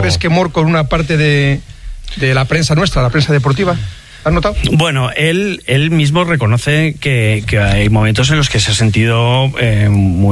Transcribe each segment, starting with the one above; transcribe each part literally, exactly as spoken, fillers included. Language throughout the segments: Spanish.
resquemor con una parte de, de la prensa nuestra, la prensa deportiva? ¿Has notado? Bueno, él él mismo reconoce que, que hay momentos en los que se ha sentido eh,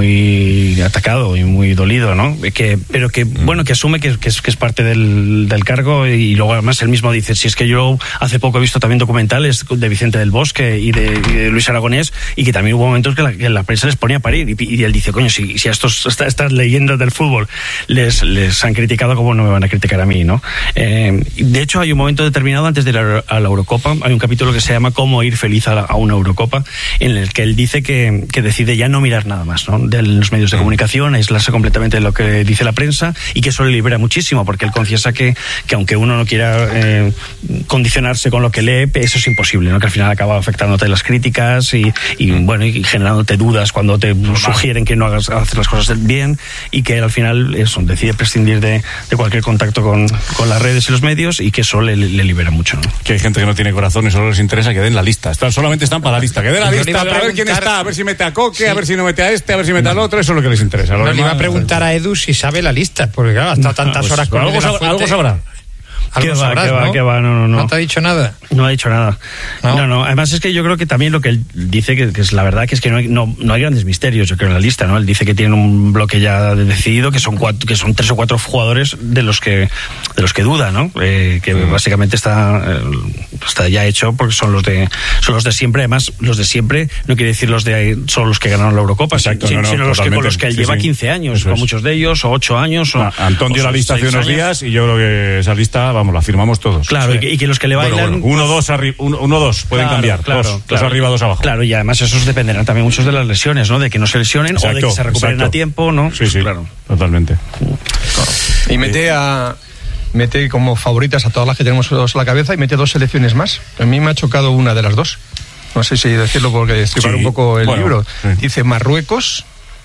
muy atacado y muy dolido, ¿no? Que, pero que, bueno, que asume que, que, es, que es parte del, del cargo, y luego además él mismo dice, si es que yo hace poco he visto también documentales de Vicente del Bosque y de, y de Luis Aragonés, y que también hubo momentos que la, que la prensa les ponía a parir, y, y él dice, coño, si, si a estos, estas, estas leyendas del fútbol les, les han criticado, ¿cómo no me van a criticar a mí, no? Eh, de hecho, hay un momento determinado antes de la, a la Eurocopa, hay un capítulo que se llama Cómo ir feliz a, la, a una Eurocopa, en el que él dice que, que decide ya no mirar nada más, ¿no?, de los medios de comunicación, aislarse completamente de lo que dice la prensa, y que eso le libera muchísimo, porque él confiesa que, que aunque uno no quiera eh, condicionarse con lo que lee, eso es imposible, ¿no?, que al final acaba afectándote las críticas y, y bueno, y generándote dudas cuando te sugieren que no hagas hacer las cosas bien, y que él al final eso, decide prescindir de, de cualquier contacto con, con las redes y los medios, y que eso le, le libera mucho, ¿no? Que hay gente que no tiene corazón y solo les interesa que den la lista. Están, solamente están para la lista. Que den la lista, a, a ver quién está, a ver si mete a Coque, sí. a ver si no mete a este, a ver si mete al otro. Eso es lo que les interesa. No, le iba a preguntar a Edu si sabe la lista, porque claro, ha estado tantas pues, horas con algo, sab- algo sabrá. ¿Qué va, sabrás, qué va, ¿no? qué va? No, no, no. ¿No te ha dicho nada? No ha dicho nada. No, no, no. Además es que yo creo que también lo que él dice, que, que es la verdad, que es que no hay, no, no hay grandes misterios, yo creo, en la lista, ¿no? Él dice que tiene un bloque ya decidido, que son cuatro, que son tres o cuatro jugadores de los que de los que duda, ¿no? Eh, que mm. básicamente está eh, está ya hecho porque son los de son los de siempre. Además, los de siempre no quiere decir los de son los que ganaron la Eurocopa, exacto, sino, no, no, sino los que con los que él sí, lleva sí. quince años, con muchos de ellos, o ocho años. O, ah, Antón dio la lista hace unos años. días y yo creo que esa lista, vamos, la firmamos todos. Claro, sí. y, que, y que los que le bailan... Bueno, bueno, uno, dos, arri- uno, uno, dos, pueden claro, cambiar. Claro, dos, claro, dos arriba, dos abajo. Claro, y además esos dependerán también muchos de las lesiones, ¿no? De que no se lesionen exacto, o de que se recuperen exacto. a tiempo, ¿no? Sí, sí, claro. Totalmente. Claro. Y mete a... mete como favoritas a todas las que tenemos a la cabeza, y mete dos selecciones más. A mí me ha chocado una de las dos. No sé si decirlo porque estripar sí. un poco el bueno, libro. Sí. Dice Marruecos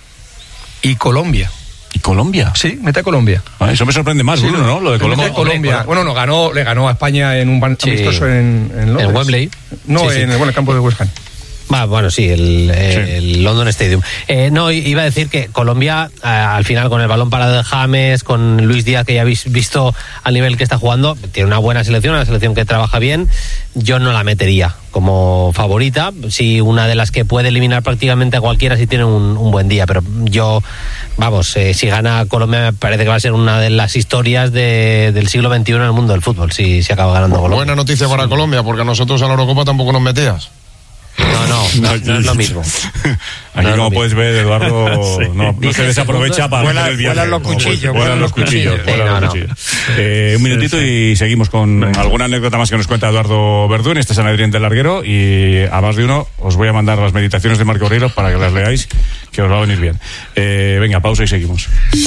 y Colombia. ¿Y Colombia? Sí, mete a Colombia. Ah, eso me sorprende más, sí, Bruno, ¿no? Lo de Colombia. Mete a Colombia. Bueno, no, ganó, le ganó a España en un ban- sí. amistoso en, en Londres. En Wembley. No, sí, sí. en el, bueno, el campo de West Ham. Ah, bueno, sí, el, sí. el London Stadium. Eh, no, iba a decir que Colombia, eh, al final, con el balón parado de James, con Luis Díaz, que ya habéis visto al nivel que está jugando, tiene una buena selección, una selección que trabaja bien. Yo no la metería como favorita, sí, una de las que puede eliminar prácticamente a cualquiera si tiene un, un buen día, pero yo, vamos, eh, si gana Colombia me parece que va a ser una de las historias de, del siglo veintiuno en el mundo del fútbol, si se acaba ganando Colombia. Buena noticia para Colombia, porque a nosotros a la Eurocopa tampoco nos metías. No, no, no, no es lo mismo. Aquí, no como puedes ver, Eduardo sí. no, no se desaprovecha para vuelan, hacer el viaje. Vuelan los cuchillos. Vuelan los cuchillos. Sí, vuelan no, los cuchillos. No. Eh, un minutito sí, sí. y seguimos con Venga. alguna anécdota más que nos cuenta Eduardo Verdún. Este es San Adrián del Larguero, y a más de uno os voy a mandar las meditaciones de Marco Aurelio para que las leáis, que os va a venir bien. Eh, venga, pausa y seguimos.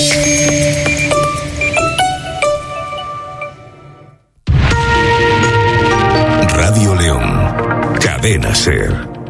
Radio León. Cadena SER.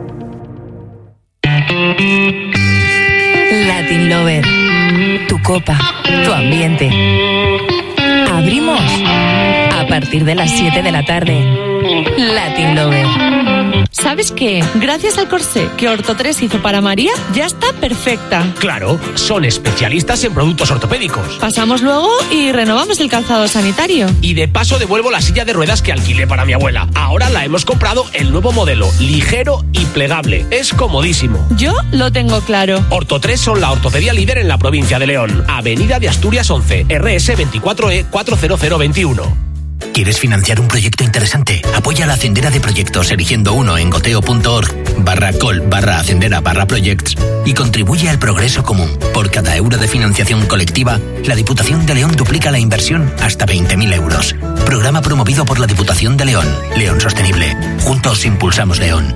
Latin Lover. Tu copa, tu ambiente. Abrimos a partir de las siete de la tarde. Latin Lover. ¿Sabes qué? Gracias al corsé que Orto tres hizo para María, ya está perfecta. Claro, son especialistas en productos ortopédicos. Pasamos luego y renovamos el calzado sanitario. Y de paso devuelvo la silla de ruedas que alquilé para mi abuela. Ahora la hemos comprado el nuevo modelo, ligero y plegable. Es comodísimo. Yo lo tengo claro. Orto tres son la ortopedia líder en la provincia de León. Avenida de Asturias once, R S veinticuatro E cuatro cero cero veintiuno. ¿Quieres financiar un proyecto interesante? Apoya la Hacendera de Proyectos eligiendo uno en goteo.org barra col barra hacendera barra projects y contribuye al progreso común. Por cada euro de financiación colectiva, la Diputación de León duplica la inversión hasta veinte mil euros. Programa promovido por la Diputación de León. León Sostenible. Juntos impulsamos León.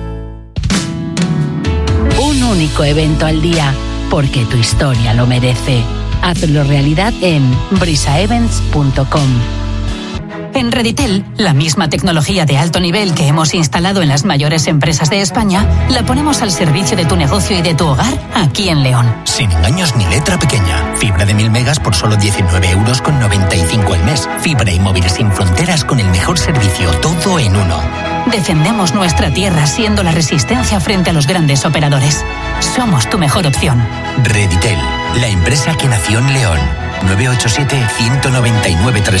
Un único evento al día, porque tu historia lo merece. Hazlo realidad en brisa events punto com. En Reditel, la misma tecnología de alto nivel que hemos instalado en las mayores empresas de España, la ponemos al servicio de tu negocio y de tu hogar aquí en León. Sin engaños ni letra pequeña. Fibra de mil megas por solo diecinueve euros con noventa y cinco al mes. Fibra y móvil sin fronteras con el mejor servicio, todo en uno. Defendemos nuestra tierra siendo la resistencia frente a los grandes operadores. Somos tu mejor opción. Reditel, la empresa que nació en León. nueve ocho siete, uno nueve nueve, tres